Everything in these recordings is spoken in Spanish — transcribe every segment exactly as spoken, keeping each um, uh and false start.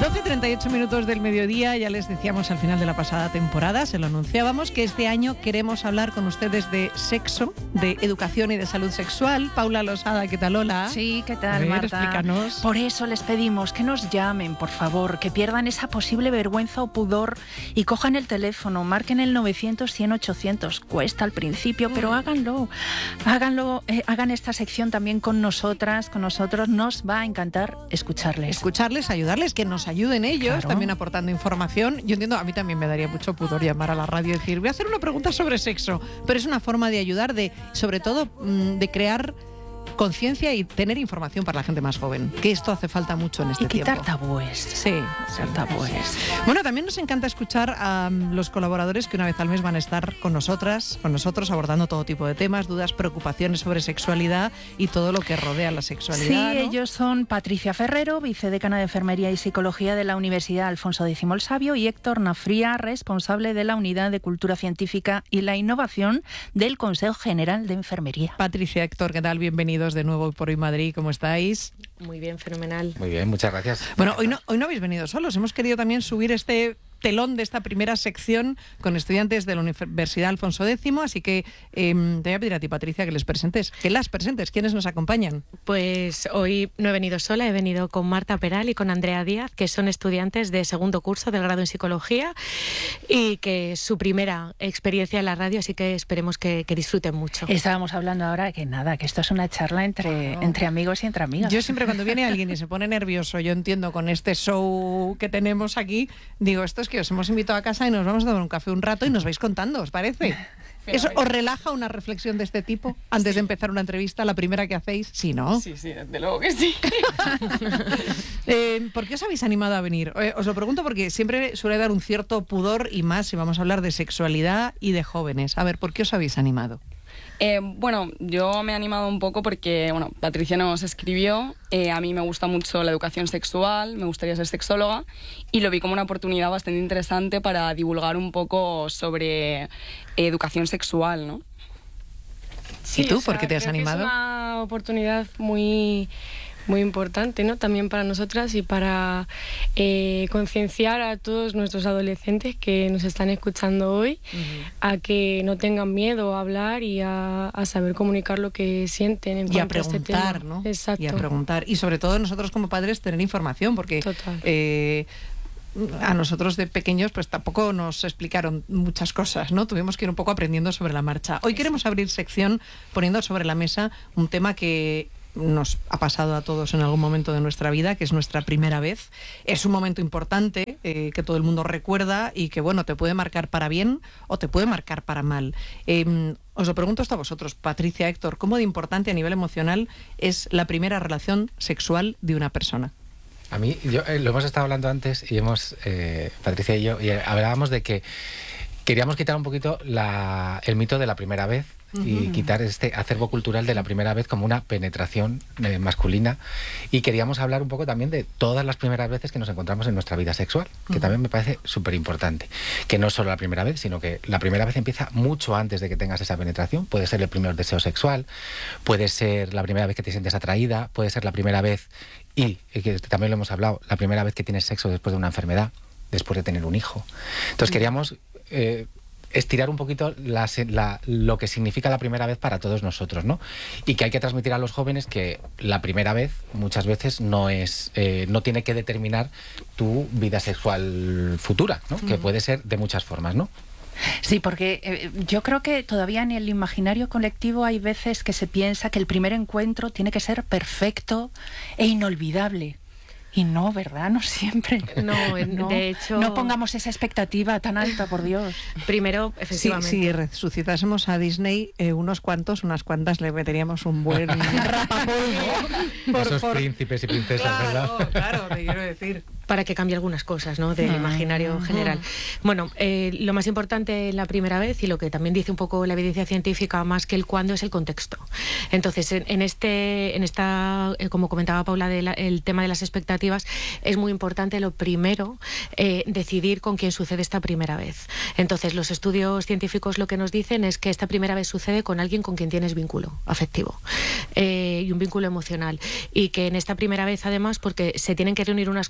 doce y treinta y ocho minutos del mediodía, ya les decíamos al final de la pasada temporada, se lo anunciábamos, que este año queremos hablar con ustedes de sexo, de educación y de salud sexual. Paula Losada, ¿qué tal? Hola. Sí, ¿qué tal, A ver, Marta? explícanos. Por eso les pedimos que nos llamen, por favor, que pierdan esa posible vergüenza o pudor y cojan el teléfono, marquen el novecientos, cien, ochocientos. Cuesta al principio, pero háganlo. Háganlo, eh, hagan esta sección también con nosotras, con nosotros. Nos va a encantar escucharles. Escucharles, ayudarles, que nos ayuden ellos, Claro. también aportando información. Yo entiendo, a mí también me daría mucho pudor llamar a la radio y decir, voy a hacer una pregunta sobre sexo, pero es una forma de ayudar, de, sobre todo, mmm, de crear conciencia y tener información para la gente más joven, que esto hace falta mucho en este Y quitar tiempo. tabúes. Sí, Quitar tabúes. Bueno, también nos encanta escuchar a um, los colaboradores que una vez al mes van a estar con nosotras, con nosotros, abordando todo tipo de temas, dudas, preocupaciones sobre sexualidad y todo lo que rodea la sexualidad. Sí, ¿no? ellos son Patricia Ferrero, vicedecana de Enfermería y Psicología de la Universidad Alfonso X el Sabio, y Héctor Nafría, responsable de la Unidad de Cultura Científica y la Innovación del Consejo General de Enfermería. Patricia, Héctor, ¿qué tal? Bienvenidos de nuevo por Hoy Madrid, ¿cómo estáis? Muy bien, fenomenal. Muy bien, muchas gracias. Bueno, hoy no, hoy no habéis venido solos, hemos querido también subir este telón de esta primera sección con estudiantes de la Universidad Alfonso X, así que eh, te voy a pedir a ti, Patricia, que les presentes, que las presentes. ¿Quiénes nos acompañan? Pues hoy no he venido sola, he venido con Marta Peral y con Andrea Díaz, que son estudiantes de segundo curso del grado en Psicología y que es su primera experiencia en la radio, así que esperemos que, que disfruten mucho. Estábamos hablando ahora que nada, que esto es una charla entre, Claro. entre amigos y entre amigas. Yo siempre cuando viene alguien y se pone nervioso, yo entiendo con este show que tenemos aquí, digo, esto es que os hemos invitado a casa y nos vamos a tomar un café un rato y nos vais contando, ¿os parece? ¿Eso os relaja una reflexión de este tipo antes Sí. de empezar una entrevista, la primera que hacéis? Sí, ¿no? Sí, sí, desde luego que sí. eh, ¿Por qué os habéis animado a venir? Eh, os lo pregunto porque siempre suele dar un cierto pudor y más si vamos a hablar de sexualidad y de jóvenes. A ver, ¿por qué os habéis animado? Eh, bueno, yo me he animado un poco porque, bueno, Patricia nos escribió, eh, a mí me gusta mucho la educación sexual, me gustaría ser sexóloga y lo vi como una oportunidad bastante interesante para divulgar un poco sobre eh, educación sexual, ¿no? ¿Y tú, por qué te has creo que animado? Es una oportunidad muy, muy importante, ¿no? También para nosotras y para eh, concienciar a todos nuestros adolescentes que nos están escuchando hoy Uh-huh. a que no tengan miedo a hablar y a, a saber comunicar lo que sienten en Y a cuanto a este preguntar, tema. ¿no? Exacto. Y a preguntar. Y sobre todo nosotros como padres tener información, porque Total. eh, a nosotros de pequeños pues tampoco nos explicaron muchas cosas, ¿no? Tuvimos que ir un poco aprendiendo sobre la marcha. Hoy queremos abrir sección poniendo sobre la mesa un tema que nos ha pasado a todos en algún momento de nuestra vida, que es nuestra primera vez. Es un momento importante eh, que todo el mundo recuerda y que, bueno, te puede marcar para bien o te puede marcar para mal. Eh, os lo pregunto esto a vosotros, Patricia, Héctor, ¿cómo de importante a nivel emocional es la primera relación sexual de una persona? A mí, yo, eh, lo hemos estado hablando antes y hemos, eh, Patricia y yo, y hablábamos de que queríamos quitar un poquito la, el mito de la primera vez y Ujú. quitar este acervo cultural de la primera vez como una penetración eh, masculina, y queríamos hablar un poco también de todas las primeras veces que nos encontramos en nuestra vida sexual, que Ujú. también me parece súper importante, que no es solo la primera vez, sino que la primera vez empieza mucho antes de que tengas esa penetración. Puede ser el primer deseo sexual, puede ser la primera vez que te sientes atraída, puede ser la primera vez, y eh, que también lo hemos hablado, la primera vez que tienes sexo después de una enfermedad, después de tener un hijo. Entonces queríamos eh, estirar un poquito la, la, lo que significa la primera vez para todos nosotros, ¿no? Y que hay que transmitir a los jóvenes que la primera vez muchas veces no es eh, no tiene que determinar tu vida sexual futura, ¿no? Mm. Que puede ser de muchas formas, ¿no? Sí, porque eh, yo creo que todavía en el imaginario colectivo hay veces que se piensa que el primer encuentro tiene que ser perfecto e inolvidable. Y no, ¿verdad? No siempre. No, no, de hecho... No pongamos esa expectativa tan alta, por Dios. Primero, efectivamente... Si, si resucitásemos a Disney, eh, unos cuantos, unas cuantas, le meteríamos un buen rapapolvo. Por, Esos por... príncipes y princesas, claro, ¿verdad? Claro, te quiero decir. Para que cambie algunas cosas, ¿no? Del Ah, imaginario general. Bueno, eh, lo más importante en la primera vez, y lo que también dice un poco la evidencia científica, más que el cuándo, es el contexto. Entonces, en, en este, en esta, eh, como comentaba Paula, de la, el tema de las expectativas, es muy importante lo primero, eh, decidir con quién sucede esta primera vez. Entonces, los estudios científicos lo que nos dicen es que esta primera vez sucede con alguien con quien tienes vínculo afectivo eh, y un vínculo emocional. Y que en esta primera vez, además, porque se tienen que reunir unas condiciones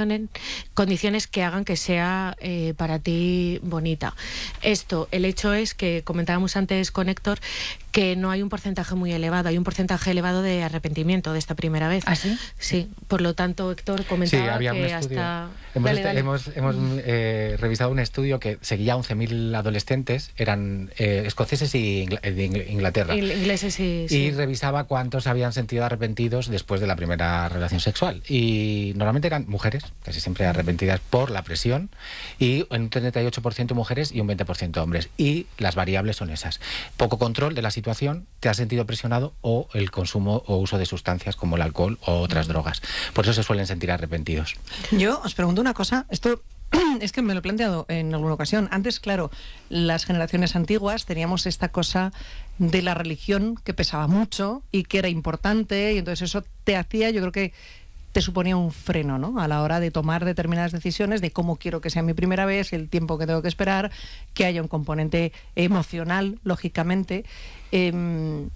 condiciones, condiciones que hagan que sea eh, para ti bonita. Esto, el hecho es que comentábamos antes con Héctor que no hay un porcentaje muy elevado, hay un porcentaje elevado de arrepentimiento de esta primera vez. ¿Ah, sí? Sí, por lo tanto, Héctor comentaba sí, había que un estudio. hasta... Hemos, Dale, dale. hemos, hemos eh, revisado un estudio que seguía a once mil adolescentes, eran eh, escoceses y Ingl- de Inglaterra. Il- ingleses sí, Y sí. revisaba cuántos habían sentido arrepentidos después de la primera relación sexual. Y normalmente eran mujeres, casi siempre arrepentidas por la presión, y en un treinta y ocho por ciento mujeres y un veinte por ciento hombres. Y las variables son esas. Poco control de la situación, te has sentido presionado, o el consumo o uso de sustancias como el alcohol o otras drogas. Por eso se suelen sentir arrepentidos. Yo os pregunto una cosa, esto es que me lo he planteado en alguna ocasión. Antes, claro, las generaciones antiguas teníamos esta cosa de la religión que pesaba mucho y que era importante, y entonces eso te hacía, yo creo que te suponía un freno, ¿no?, a la hora de tomar determinadas decisiones de cómo quiero que sea mi primera vez, el tiempo que tengo que esperar, que haya un componente emocional, lógicamente. Eh,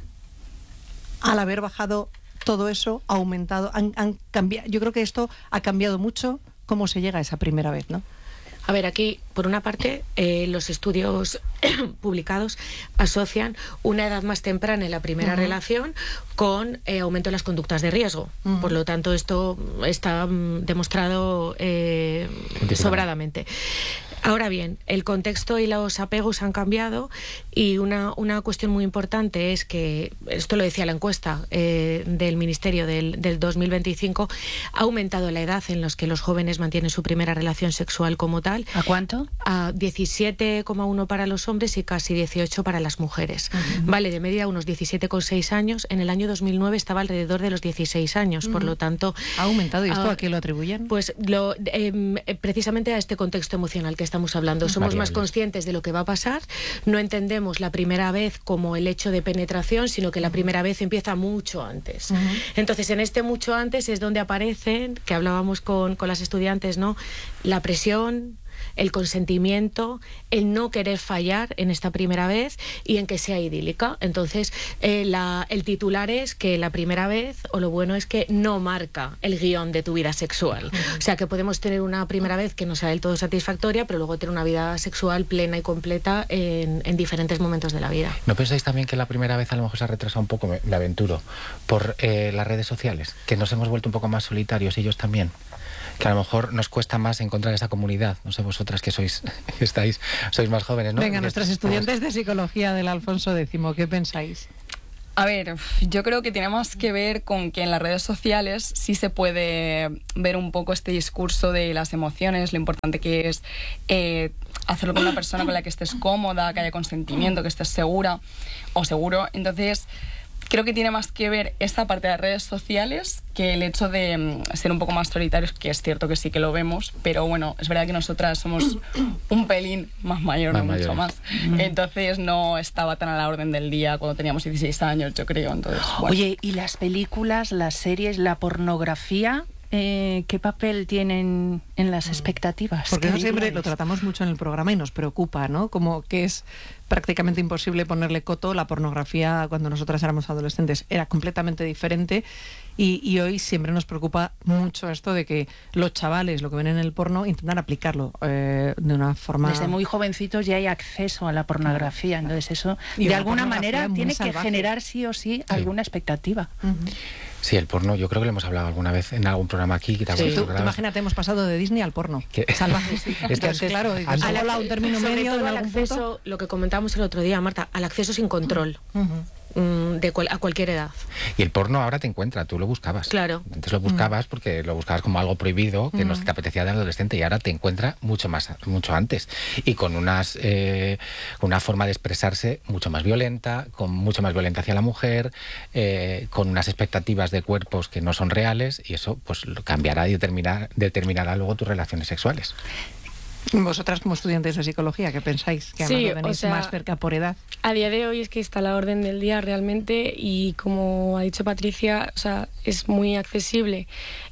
al haber bajado todo eso, ha aumentado, han, han cambiado. Yo creo que esto ha cambiado mucho cómo se llega a esa primera vez, ¿no? A ver, aquí, por una parte, eh, los estudios publicados asocian una edad más temprana en la primera Uh-huh. relación con eh, aumento de las conductas de riesgo. Uh-huh. Por lo tanto, esto está mm, demostrado eh, sobradamente. Ahora bien, el contexto y los apegos han cambiado, y una, una cuestión muy importante es que, esto lo decía la encuesta eh, del Ministerio del, del dos mil veinticinco, ha aumentado la edad en la que los jóvenes mantienen su primera relación sexual como tal. ¿A cuánto? A diecisiete coma uno para los hombres y casi dieciocho para las mujeres. Uh-huh. Vale, de media unos diecisiete coma seis años. En el año dos mil nueve estaba alrededor de los dieciséis años, uh-huh. Por lo tanto... ¿Ha aumentado? ¿Y esto uh, a qué lo atribuyen? Pues lo, eh, precisamente a este contexto emocional que estamos hablando. Somos Variables. Más conscientes de lo que va a pasar, no entendemos la primera vez como el hecho de penetración, sino que la primera vez empieza mucho antes. Uh-huh. Entonces, en este mucho antes es donde aparecen, que hablábamos con, con las estudiantes, ¿no?, la presión, el consentimiento, el no querer fallar en esta primera vez y en que sea idílica. Entonces, eh, la, el titular es que la primera vez, o lo bueno es que no marca el guión de tu vida sexual. Uh-huh. O sea, que podemos tener una primera vez que no sea del todo satisfactoria, pero luego tener una vida sexual plena y completa en, en diferentes momentos de la vida. ¿No pensáis también que la primera vez a lo mejor se ha retrasado un poco, me, me aventuro, por eh, las redes sociales? Que nos hemos vuelto un poco más solitarios, ellos también. Que a lo mejor nos cuesta más encontrar esa comunidad. No sé vosotras que sois, que estáis, sois más jóvenes, ¿no? Venga, nuestras estudiantes de psicología del Alfonso X, ¿qué pensáis? A ver, yo creo que tiene más que ver con que en las redes sociales sí se puede ver un poco este discurso de las emociones, lo importante que es eh, hacerlo con una persona con la que estés cómoda, que haya consentimiento, que estés segura o seguro. Entonces, creo que tiene más que ver esta parte de las redes sociales que el hecho de um, ser un poco más solitarios, que es cierto que sí que lo vemos, pero bueno, es verdad que nosotras somos un pelín más mayor, más no mayores. mucho más. Entonces no estaba tan a la orden del día cuando teníamos dieciséis años, yo creo. Entonces, bueno. Oye, ¿y las películas, las series, la pornografía, eh, qué papel tienen en las expectativas? Porque ¿Qué no siempre diríais? lo tratamos mucho en el programa y nos preocupa, ¿no? Como que es prácticamente imposible ponerle coto. La pornografía, cuando nosotras éramos adolescentes, era completamente diferente, y, y hoy siempre nos preocupa mucho esto de que los chavales, lo que ven en el porno, intentan aplicarlo eh, de una forma... Desde muy jovencitos ya hay acceso a la pornografía, entonces eso Y de una alguna pornografía manera muy tiene salvaje. que generar sí o sí, sí. alguna expectativa. Uh-huh. Sí, el porno, yo creo que lo hemos hablado alguna vez en algún programa aquí. Que Sí, tú, tú imagínate, hemos pasado de Disney al porno. ¿Qué? Salvaje. Es que Entonces, antes- claro, antes- ¿has hablado un término Sobre medio todo en al algún acceso, punto? lo que comentábamos el otro día, Marta, al acceso sin control. Uh-huh. De cual, a cualquier edad. Y el porno ahora te encuentra, tú lo buscabas. Claro. Antes lo buscabas porque lo buscabas como algo prohibido, que Mm. no te apetecía de adolescente, y ahora te encuentra mucho más, mucho antes. Y con unas eh, una forma de expresarse mucho más violenta, con mucho más violenta hacia la mujer, eh, con unas expectativas de cuerpos que no son reales, y eso pues lo cambiará y determinar, determinará luego tus relaciones sexuales. Vosotras, como estudiantes de psicología, ¿qué pensáis? Que además Sí, lo tenéis o sea, más cerca por edad. A día de hoy es que está a la orden del día realmente, y como ha dicho Patricia, o sea, es muy accesible.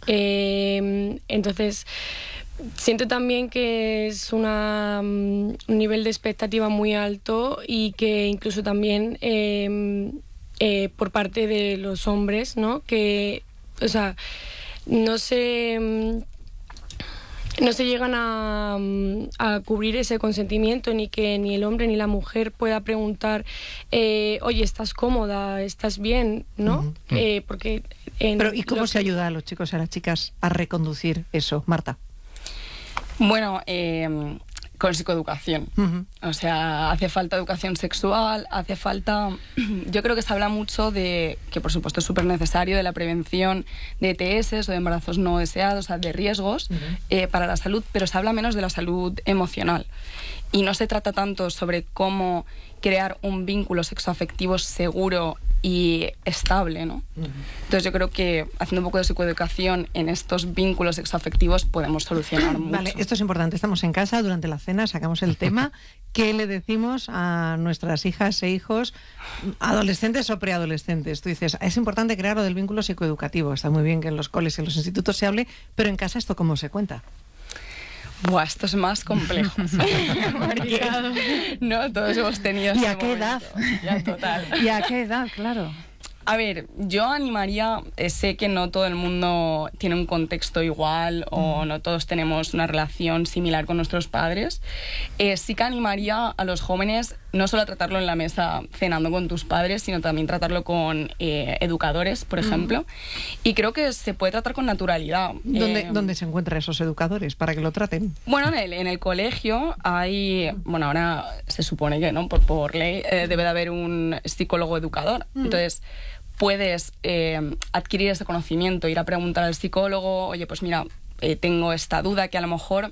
Eh, entonces, siento también que es una, um, un nivel de expectativa muy alto, y que incluso también eh, eh, por parte de los hombres, ¿no? Que, o sea, no sé... Um, no se llegan a, a cubrir ese consentimiento, ni que ni el hombre ni la mujer pueda preguntar, eh, oye, ¿estás cómoda? ¿Estás bien? ¿No? Uh-huh. eh, porque en Pero, ¿y cómo los... se ayuda a los chicos y a las chicas a reconducir eso, Marta? Bueno, eh, con psicoeducación. Uh-huh. O sea, hace falta educación sexual, hace falta... Yo creo que se habla mucho de, que por supuesto es súper necesario, de la prevención de E T S o de embarazos no deseados, o sea, de riesgos uh-huh. eh, para la salud, pero se habla menos de la salud emocional. Y no se trata tanto sobre cómo crear un vínculo sexoafectivo seguro y estable, ¿no? Uh-huh. Entonces yo creo que haciendo un poco de psicoeducación en estos vínculos sexoafectivos podemos solucionar mucho. Vale, esto es importante. Estamos en casa, durante la cena sacamos el tema. ¿Qué le decimos a nuestras hijas e hijos, adolescentes o preadolescentes? Tú dices, es importante crear lo del vínculo psicoeducativo. Está muy bien que en los coles y en los institutos se hable, pero en casa, ¿esto cómo se cuenta? Buah, esto es más complejo. Porque, no, todos hemos tenido ¿Y ese a qué momento. edad? Ya, total. ¿Y a qué edad? Claro. A ver, yo animaría, eh, sé que no todo el mundo tiene un contexto igual o no todos tenemos una relación similar con nuestros padres. Eh, sí que animaría a los jóvenes no solo a tratarlo en la mesa cenando con tus padres, sino también tratarlo con eh, educadores, por ejemplo. Y creo que se puede tratar con naturalidad. ¿Dónde, Eh, ¿Dónde se encuentran esos educadores para que lo traten? Bueno, en el, en el colegio hay, bueno, ahora se supone que no, por, por ley eh, debe de haber un psicólogo educador. Mm. Entonces, puedes eh, adquirir ese conocimiento, ir a preguntar al psicólogo, oye, pues mira, eh, tengo esta duda que a lo mejor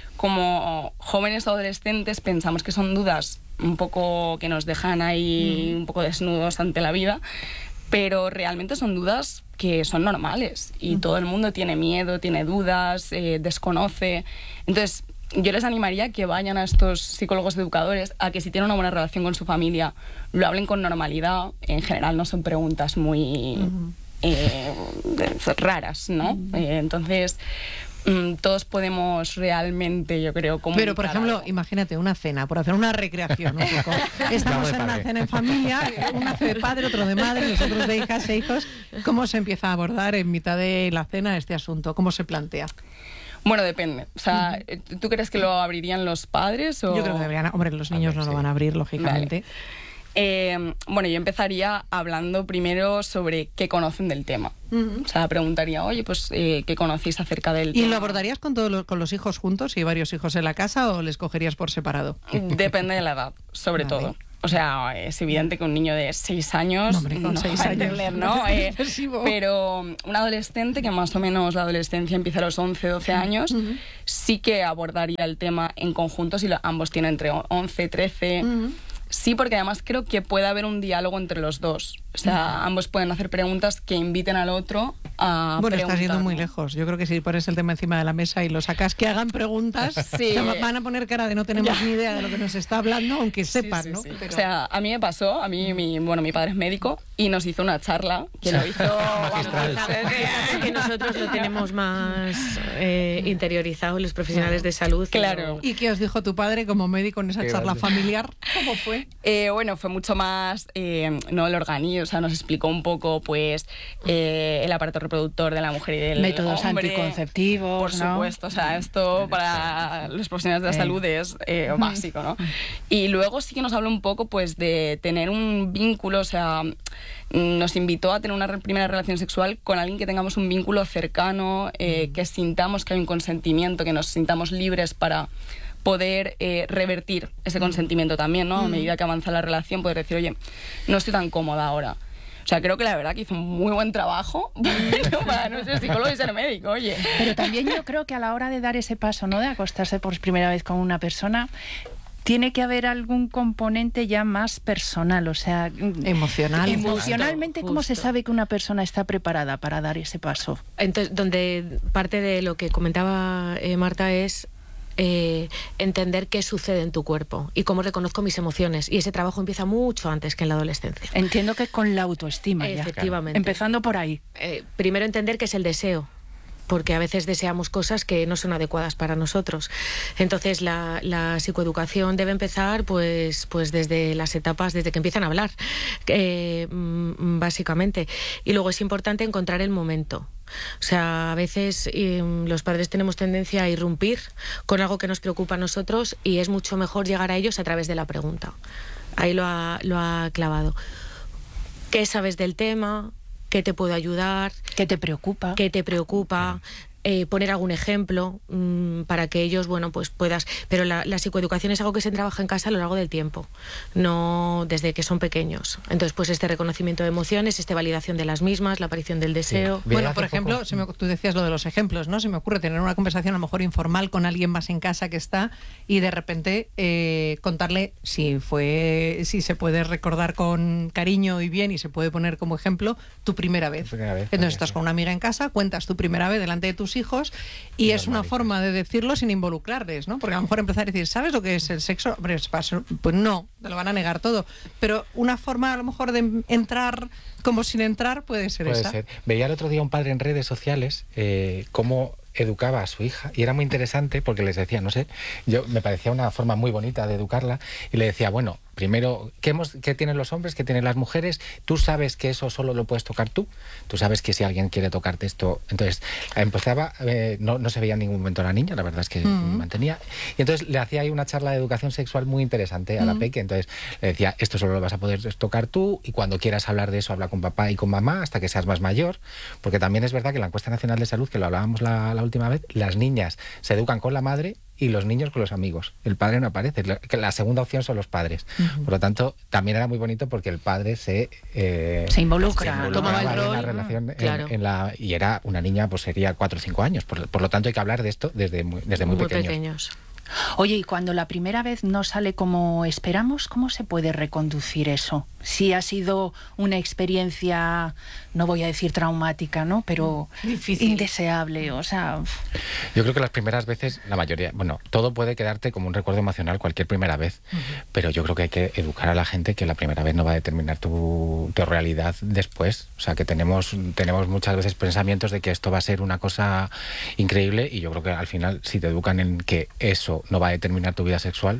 como jóvenes o adolescentes pensamos que son dudas un poco que nos dejan ahí mm. un poco desnudos ante la vida, pero realmente son dudas que son normales y mm. todo el mundo tiene miedo, tiene dudas, eh, desconoce. Entonces, yo les animaría a que vayan a estos psicólogos educadores, a que si tienen una buena relación con su familia, lo hablen con normalidad. En general no son preguntas muy uh-huh. eh, raras, ¿no? Uh-huh. Eh, entonces, mm, todos podemos realmente, yo creo, comunicar. Pero, por ejemplo, algo. Imagínate una cena, por hacer una recreación. Un poco. Estamos en una cena en familia, uno hace de padre, otro de madre, nosotros de hijas e hijos. ¿Cómo se empieza a abordar en mitad de la cena este asunto? ¿Cómo se plantea? Bueno, depende. O sea, ¿tú crees que lo abrirían los padres? O... Yo creo que deberían. Hombre, los niños ver, no sí. lo van a abrir, lógicamente. Vale. Eh, bueno, yo empezaría hablando primero sobre qué conocen del tema. Uh-huh. O sea, preguntaría, oye, pues, eh, ¿qué conocéis acerca del tema? ¿Y lo abordarías con todos los, con los hijos juntos, si hay varios hijos en la casa, o les cogerías por separado? Depende de la edad, sobre vale. todo. O sea, es evidente que un niño de seis años no, hombre, con no seis va a años. entender, ¿no? Eh, pero un adolescente, que más o menos la adolescencia empieza a los once, doce años, uh-huh. sí que abordaría el tema en conjunto si lo, ambos tienen entre once, trece... Uh-huh. Sí, porque además creo que puede haber un diálogo entre los dos. O sea, uh-huh. ambos pueden hacer preguntas que inviten al otro a Bueno, preguntar. estás yendo muy lejos. Yo creo que si pones el tema encima de la mesa y lo sacas, que hagan preguntas, sí. van a poner cara de no tenemos ya. ni idea de lo que nos está hablando, aunque sepan, sí, sí, ¿no? Sí. Pero... O sea, a mí me pasó, a mí, mi, bueno, mi padre es médico y nos hizo una charla que lo hizo... que nosotros lo tenemos más eh, interiorizado, los profesionales de salud. Claro. ¿Y qué os dijo tu padre como médico en esa Qué charla grande. familiar? ¿Cómo fue? Eh, bueno, fue mucho más, eh, no el organismo, o sea, nos explicó un poco, pues, eh, el aparato reproductor de la mujer y del métodos hombre. anticonceptivos, Por ¿no? supuesto, o sea, esto para los profesionales de la salud es eh, básico, ¿no? Y luego sí que nos habló un poco, pues, de tener un vínculo, o sea, nos invitó a tener una primera relación sexual con alguien que tengamos un vínculo cercano, eh, que sintamos que hay un consentimiento, que nos sintamos libres para poder eh, revertir ese consentimiento también, ¿no? A medida que avanza la relación, poder decir, oye, no estoy tan cómoda ahora. O sea, creo que la verdad que hizo un muy buen trabajo bueno, para no ser psicólogo y ser médico, oye. Pero también yo creo que a la hora de dar ese paso, ¿no? De acostarse por primera vez con una persona, tiene que haber algún componente ya más personal, o sea... Emocional. Emocionalmente, justo, ¿cómo justo. se sabe que una persona está preparada para dar ese paso? Entonces, donde parte de lo que comentaba eh, Marta es... Eh, entender qué sucede en tu cuerpo y cómo reconozco mis emociones, y ese trabajo empieza mucho antes que en la adolescencia. Entiendo que con la autoestima. Efectivamente. Ya. Empezando por ahí. Eh, primero entender qué es el deseo, porque a veces deseamos cosas que no son adecuadas para nosotros. Entonces la, la psicoeducación debe empezar pues, pues desde las etapas, desde que empiezan a hablar, eh, básicamente. Y luego es importante encontrar el momento. O sea, a veces eh, los padres tenemos tendencia a irrumpir con algo que nos preocupa a nosotros y es mucho mejor llegar a ellos a través de la pregunta. Ahí lo ha, lo ha clavado. ¿Qué sabes del tema? ¿Qué te puedo ayudar? ¿Qué te preocupa? ¿Qué te preocupa? Eh, poner algún ejemplo mmm, para que ellos, bueno, pues puedas... Pero la, la psicoeducación es algo que se trabaja en casa a lo largo del tiempo, no desde que son pequeños. Entonces, pues este reconocimiento de emociones, esta validación de las mismas, la aparición del deseo... Sí. Bueno, por ejemplo, se me, tú decías lo de los ejemplos, ¿no? Se me ocurre tener una conversación a lo mejor informal con alguien más en casa que está y de repente eh, contarle si fue, si se puede recordar con cariño y bien y se puede poner como ejemplo tu primera vez. Primera vez Entonces estás con una amiga en casa, cuentas tu primera vez delante de tus hijos y es una forma de decirlo sin involucrarles, ¿no? Porque a lo mejor empezar a decir, ¿sabes lo que es el sexo? Hombre, pues no, te lo van a negar todo. Pero una forma a lo mejor de entrar como sin entrar puede ser puede esa. Ser. Veía el otro día un padre en redes sociales eh, cómo educaba a su hija y era muy interesante porque les decía, no sé, yo me parecía una forma muy bonita de educarla y le decía, bueno, primero, ¿qué, hemos, ¿qué tienen los hombres? ¿Qué tienen las mujeres? Tú sabes que eso solo lo puedes tocar tú. Tú sabes que si alguien quiere tocarte esto... Entonces, empezaba... Eh, no, no se veía en ningún momento la niña, la verdad es que mm. mantenía. Y entonces le hacía ahí una charla de educación sexual muy interesante a mm. la peque. Entonces le decía, esto solo lo vas a poder tocar tú y cuando quieras hablar de eso, habla con papá y con mamá hasta que seas más mayor. Porque también es verdad que la encuesta nacional de salud, que lo hablábamos la, la última vez, las niñas se educan con la madre y los niños con los amigos. El padre no aparece. La, la segunda opción son los padres. Uh-huh. Por lo tanto, también era muy bonito porque el padre se... Eh, se involucra. Se tomaba el rol. En la relación, claro. en, en la, y era una niña, pues sería cuatro o cinco años. Por, por lo tanto, hay que hablar de esto desde muy, desde muy, muy pequeños. pequeños. Oye, y cuando la primera vez no sale como esperamos, ¿cómo se puede reconducir eso? Si ha sido una experiencia, no voy a decir traumática, ¿no? Pero difícil, indeseable, o sea... Yo creo que las primeras veces, la mayoría, bueno, todo puede quedarte como un recuerdo emocional cualquier primera vez, uh-huh. pero yo creo que hay que educar a la gente que la primera vez no va a determinar tu, tu realidad después. O sea, que tenemos, tenemos muchas veces pensamientos de que esto va a ser una cosa increíble y yo creo que al final, si te educan en que eso no va a determinar tu vida sexual.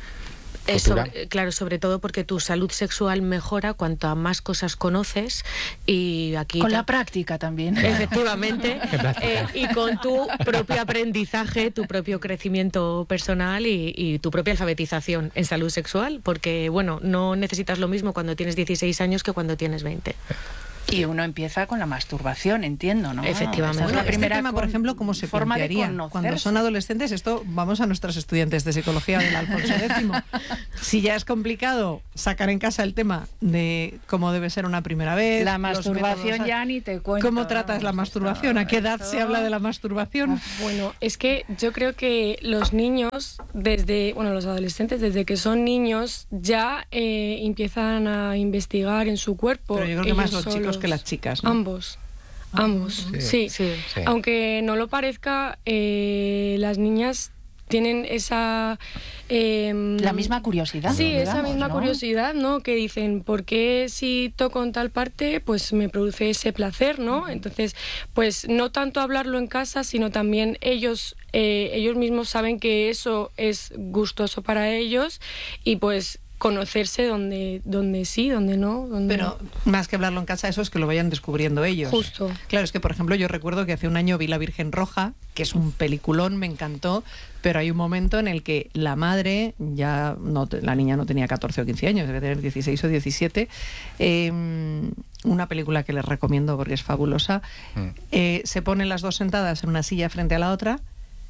Eso, claro, sobre todo porque tu salud sexual mejora cuanto a más cosas conoces y aquí... Con la práctica también. Efectivamente. eh, y con tu propio aprendizaje, tu propio crecimiento personal y, y tu propia alfabetización en salud sexual, porque, bueno, no necesitas lo mismo cuando tienes dieciséis años que cuando tienes veinte. Y uno empieza con la masturbación, entiendo, ¿no? Efectivamente. Bueno, la primera este tema, por ejemplo, ¿cómo se plantearía? Cuando son adolescentes, esto, vamos a nuestros estudiantes de psicología del Alfonso X. Si ya es complicado sacar en casa el tema de cómo debe ser una primera vez... La masturbación ya ni te cuento. ¿Cómo tratas la masturbación? ¿A qué edad se habla de la masturbación? Bueno, es que yo creo que los niños, desde, bueno, los adolescentes, desde que son niños, ya eh, empiezan a investigar en su cuerpo. Pero yo creo que más los chicos que las chicas, ¿no? Ambos. Ambos, sí. Sí. Sí. Sí. Aunque no lo parezca, eh, las niñas tienen esa... Eh, la misma curiosidad. Sí, digamos, esa misma ¿no? curiosidad, ¿no? Que dicen, ¿por qué si toco en tal parte, pues me produce ese placer, ¿no? Entonces, pues no tanto hablarlo en casa, sino también ellos, eh, ellos mismos saben que eso es gustoso para ellos y pues... conocerse donde, donde sí, donde no. Donde Pero no. más que hablarlo en casa, eso es que lo vayan descubriendo ellos. Justo. Claro, es que, por ejemplo, yo recuerdo que hace un año vi La Virgen Roja, que es un peliculón, me encantó, pero hay un momento en el que la madre, ya no, la niña no tenía catorce o quince años, debe tener dieciséis o diecisiete, eh, una película que les recomiendo porque es fabulosa, mm. eh, se ponen las dos sentadas en una silla frente a la otra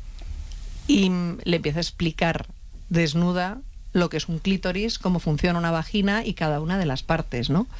y le empieza a explicar desnuda lo que es un clítoris, cómo funciona una vagina y cada una de las partes, ¿no?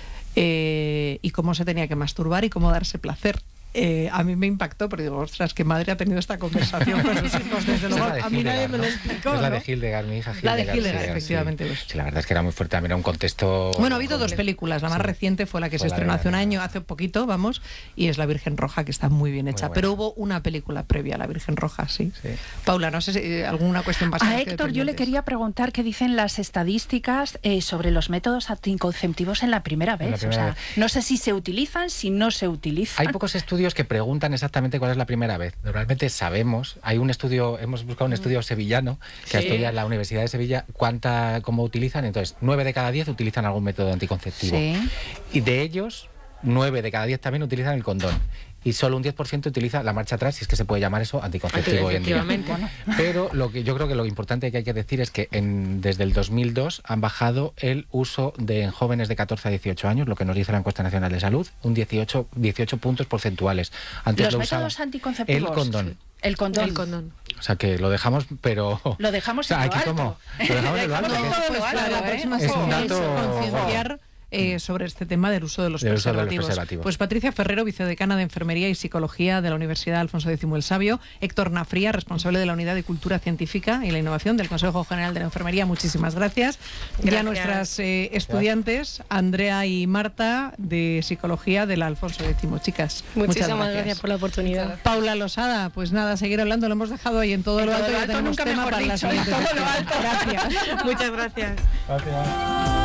Eh, y cómo se tenía que masturbar y cómo darse placer. Eh, a mí me impactó, pero digo, ostras, qué madre ha tenido esta conversación con sus hijos, desde luego. A mí nadie me lo explicó, Es la ¿no? de Hildegard, mi hija Hildegard. La de Hildegard, sí, efectivamente. Sí. Sí, la verdad es que era muy fuerte, también era un contexto... Bueno, ha habido dos películas, la más sí. reciente fue la que fue se la estrenó hace un año, hace poquito, vamos, y es La Virgen Roja, que está muy bien hecha, muy pero hubo una película previa a La Virgen Roja, sí. sí. Paula, no sé si alguna cuestión más. A Héctor, yo le quería preguntar qué dicen las estadísticas eh, sobre los métodos anticonceptivos en la primera vez. La primera o sea, vez. No sé si se utilizan, si no se utilizan. Hay pocos estudios estudios que preguntan exactamente cuál es la primera vez. Normalmente sabemos, hay un estudio, hemos buscado un estudio sevillano que Sí. estudia en la Universidad de Sevilla cuánta, cómo utilizan. Entonces, nueve de cada diez utilizan algún método anticonceptivo. Sí. Y de ellos, nueve de cada diez también utilizan el condón. Y solo un diez por ciento utiliza la marcha atrás, si es que se puede llamar eso anticonceptivo hoy en día. Efectivamente. Pero lo que yo creo que lo importante que hay que decir es que en, desde el dos mil dos han bajado el uso de en jóvenes de catorce a dieciocho años, lo que nos dice la encuesta nacional de salud, un dieciocho, dieciocho puntos porcentuales. Antes Los lo métodos usaban- anticonceptivos. El condón. El condón. El condón. O sea que lo dejamos, pero... Lo dejamos O sea, en lo aquí alto. como- Lo dejamos en lo alto. Lo que es- dejamos en Pues lo para alto, la ¿eh? próxima Es un sección, dato- concienciar eh, sobre este tema del uso de los, Del uso de los preservativos. preservativos. Pues Patricia Ferrero, vicedecana de Enfermería y Psicología de la Universidad Alfonso X el Sabio, Héctor Nafría, responsable de la Unidad de Cultura Científica y la Innovación del Consejo General de la Enfermería, muchísimas gracias. Ya Gracias. nuestras eh, estudiantes, Andrea y Marta, de Psicología de la Alfonso X. Chicas, muchas Muchísimas gracias. gracias por la oportunidad. Paula Losada, pues nada, seguir hablando, lo hemos dejado ahí en todo En lo todo alto, lo ya alto, tenemos nunca tema mejor para la dicho, en siguiente todo lo sección. alto. Gracias. Muchas gracias. Gracias.